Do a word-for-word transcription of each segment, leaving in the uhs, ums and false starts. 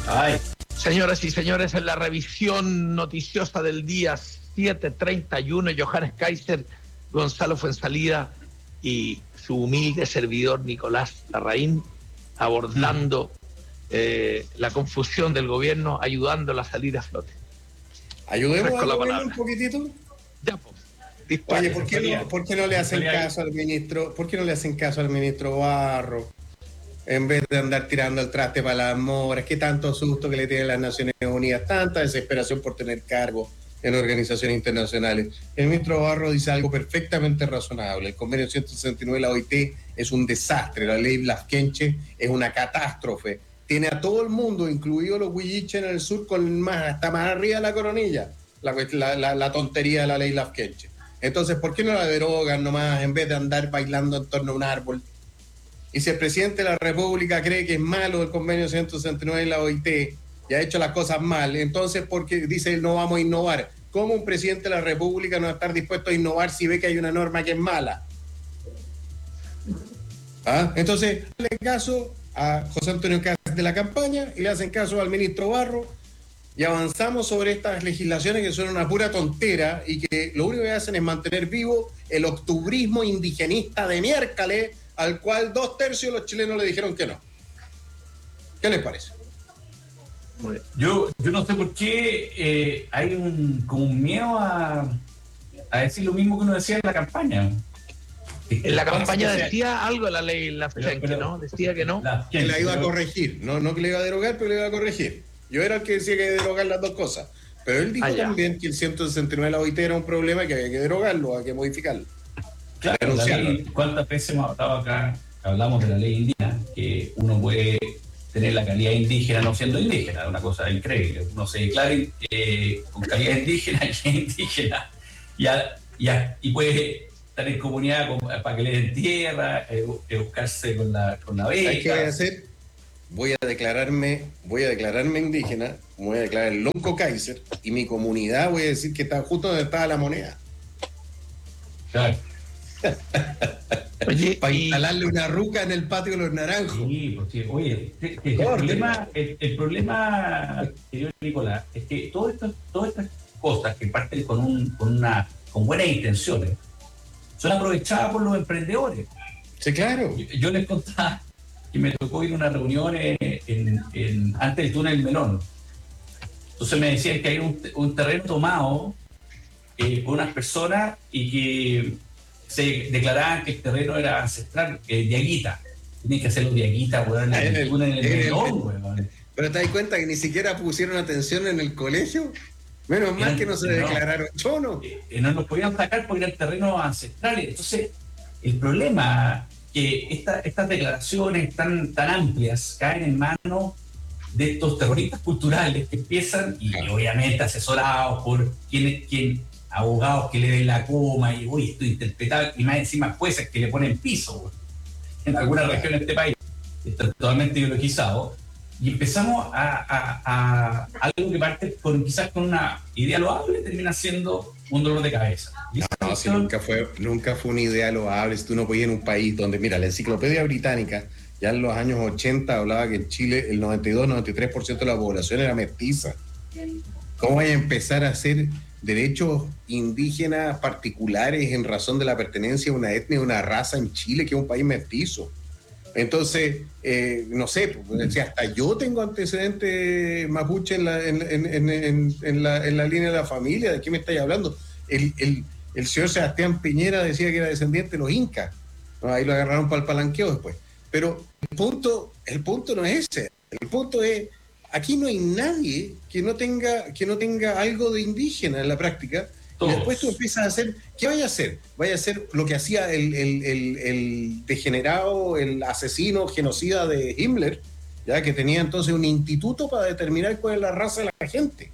Ay. Señoras y señores, en la revisión noticiosa del día siete treinta y uno, Johannes Kaiser, Gonzalo Fuenzalida y su humilde servidor Nicolás Larraín, abordando eh, la confusión del gobierno, ayudando a salir a flote. Ayudemos al gobierno un poquitito. Ya, pues. Oye, ¿por qué, no, ¿por qué no le hacen caso al ministro? ¿Por qué no le hacen caso al ministro Barro? En vez de andar tirando el traste para las moras, qué tanto susto que le tienen las Naciones Unidas, tanta desesperación por tener cargo en organizaciones internacionales. El ministro Barro dice algo perfectamente razonable. El convenio ciento sesenta y nueve de la O I T es un desastre, la ley Lafkenche es una catástrofe. Tiene a todo el mundo, incluido los huilliches en el sur, con más, hasta más arriba de la coronilla, la, la, la, la tontería de la ley Lafkenche. Entonces, ¿por qué no la derogan nomás en vez de andar bailando en torno a un árbol? Y si el presidente de la República cree que es malo el convenio ciento sesenta y nueve de la O I T y ha hecho las cosas mal, entonces, ¿por qué dice no vamos a innovar? ¿Cómo un presidente de la República no va a estar dispuesto a innovar si ve que hay una norma que es mala? ¿Ah? Entonces, le hacen caso a José Antonio Cast de la campaña y le hacen caso al ministro Barro y avanzamos sobre estas legislaciones que son una pura tontera y que lo único que hacen es mantener vivo el octubrismo indigenista de miércoles, al cual dos tercios de los chilenos le dijeron que no. ¿Qué les parece? Yo, yo no sé por qué eh, hay un, como un miedo a, a decir lo mismo que uno decía en la campaña. En la campaña decía algo la ley Lafkenche, ¿no? Decía que no. Que la iba a corregir, no, no que le iba a derogar, pero le iba a corregir. Yo era el que decía que había que derogar las dos cosas. Pero él dijo ah, también que el ciento sesenta y nueve de la O I T era un problema y que había que derogarlo, había que modificarlo. Claro, la ley, ¿cuántas veces hemos hablado acá? Hablamos de la ley indígena, que uno puede tener la calidad indígena no siendo indígena, una cosa increíble. Uno se declara eh, con calidad indígena y es indígena, y, a, y, a, y puede estar en comunidad con, para que le den tierra, eh, buscarse con la, con la beca. ¿Qué voy a hacer? Voy a declararme, voy a declararme indígena, voy a declarar el Lonco Kaiser, y mi comunidad voy a decir que está justo donde estaba la moneda. Claro. Oye, para instalarle una ruca en el patio de los naranjos. Sí, pues sí. Oye, el, el, problema, el, el problema, querido Nicolás, es que todo esto, todas estas cosas que parten con, un, con, una, con buenas intenciones son aprovechadas por los emprendedores. Sí, claro. Yo, yo les contaba que me tocó ir a una reunión en, en, en, antes del túnel Melón. Entonces me decían que hay un, un terreno tomado eh, por unas personas y que se declaraban que el terreno era ancestral, eh, diaguita. Tienen que hacerlo diaguita, weón, en el túnel del Melón, weón. Pero te das cuenta que ni siquiera pusieron atención en el colegio. Menos mal eran, que no se no, declararon chonos. Eh, no nos podían sacar porque eran terrenos ancestrales. Entonces, el problema que esta, estas declaraciones tan, tan amplias caen en manos de estos terroristas culturales que empiezan, y, y obviamente asesorados por quien, quien, abogados que le den la coma, y uy, esto interpretado, y más encima jueces que le ponen piso, güey, en algunas regiones de este país, está totalmente ideologizado, y empezamos a, a, a algo que parte con, quizás con una idea loable, termina siendo un dolor de cabeza. No, no, si nunca fue, nunca fue una idea loable. Si tú no podías en un país donde, mira, la enciclopedia británica ya en los años ochenta hablaba que en Chile el noventa y dos, noventa y tres por ciento de la población era mestiza. ¿Cómo vaya a empezar a hacer derechos indígenas particulares en razón de la pertenencia a una etnia, a una raza en Chile, que es un país mestizo? Entonces, eh, no sé, si hasta yo tengo antecedentes mapuche en la, en, en, en, en, la, en la línea de la familia. ¿De qué me estáis hablando? El, el, el señor Sebastián Piñera decía que era descendiente de los incas. ¿No? Ahí lo agarraron para el palanqueo después. Pero el punto, el punto no es ese. El punto es, aquí no hay nadie que no tenga, que no tenga algo de indígena en la práctica. Todos. Y después tú empiezas a hacer, ¿qué vaya a hacer? Vaya a hacer lo que hacía el, el, el, el degenerado, el asesino, genocida de Himmler, ya que tenía entonces un instituto para determinar cuál es la raza de la gente,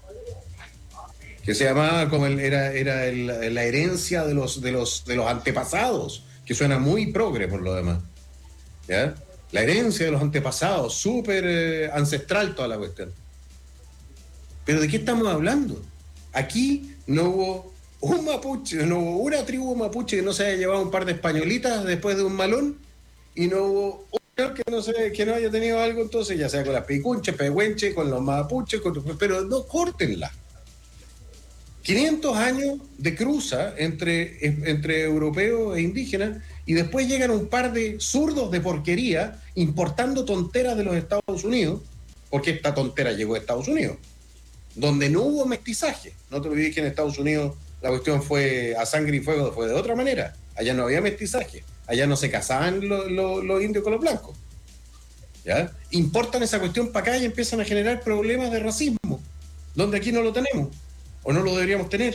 que se llamaba como el, era, era el, la herencia de los, de los, de los antepasados, que suena muy progre por lo demás, ¿ya? La herencia de los antepasados, súper eh, ancestral toda la cuestión. Pero ¿de qué estamos hablando? Aquí no hubo un mapuche, no hubo una tribu mapuche que no se haya llevado un par de españolitas después de un malón, y no hubo señor que no sé, que no haya tenido algo, entonces ya sea con las picunches, pehuenches, con los mapuches, con, pero no córtenla. quinientos años de cruza entre, entre europeos e indígenas y después llegan un par de zurdos de porquería importando tonteras de los Estados Unidos, porque esta tontera llegó a Estados Unidos, donde no hubo mestizaje. No te olvides que en Estados Unidos la cuestión fue a sangre y fuego, fue de otra manera. Allá no había mestizaje, allá no se casaban los, los, los indios con los blancos. ¿Ya? Importan esa cuestión para acá y empiezan a generar problemas de racismo, donde aquí no lo tenemos. ¿O no lo deberíamos tener?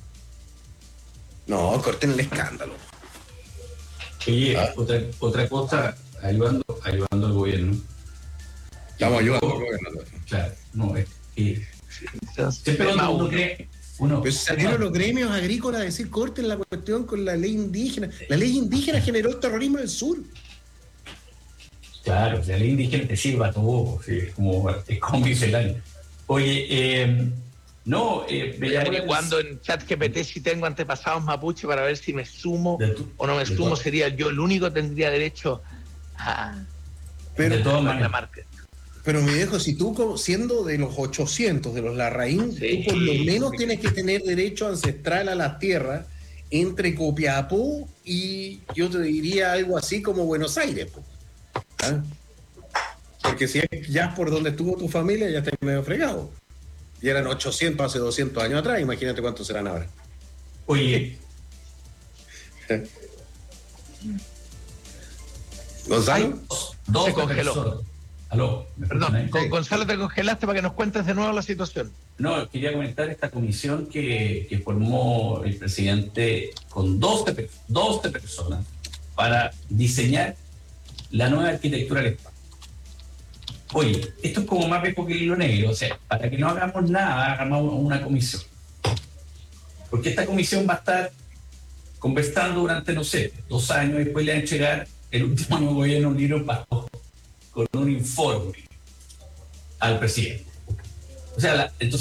No, corten el escándalo. Oye, ¿Ah? otra, otra cosa, ayudando, ayudando al gobierno. Estamos ayudando al gobierno. Claro, no, es que Entonces, siempre uno, uno cree, uno, Pero salieron los gremios agrícolas a decir corten la cuestión con la ley indígena. La ley indígena generó el terrorismo en el sur. Claro, la ley indígena te sirva a todo, sí, es como, es como misceláneo. Oye, eh, no, eh, estoy averiguando en ChatGPT si tengo antepasados mapuche para ver si me sumo tu, o no me sumo. Todo. Sería yo el único que tendría derecho a, pero, de todas a maneras. marca. Pero mi viejo, si tú siendo de los ochocientos, de los Larraín, sí, tú por lo menos sí. tienes que tener derecho ancestral a las tierras entre Copiapó y yo te diría algo así como Buenos Aires. ¿Ah? Porque si es ya por donde estuvo tu familia, ya estás medio fregado. Y eran ochocientos hace doscientos años atrás, imagínate cuántos serán ahora. Oye. ¿Gonzalo? Dos se congeló. Personas. Aló. Perdón, con Gonzalo te congelaste para que nos cuentes de nuevo la situación. No, quería comentar esta comisión que, que formó el presidente con doce, doce personas para diseñar la nueva arquitectura del Estado. Oye, esto es como más viejo que el hilo negro, o sea, para que no hagamos nada, hagamos una comisión. Porque esta comisión va a estar conversando durante, no sé, dos años, y después le van a entregar el último año de gobierno un libro bajo, con un informe al presidente. O sea, la, entonces